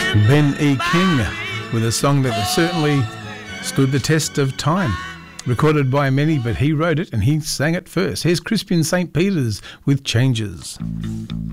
Ben E. King with a song that certainly stood the test of time. Recorded by many, but he wrote it and he sang it first. Here's Crispian St. Peters with Changes.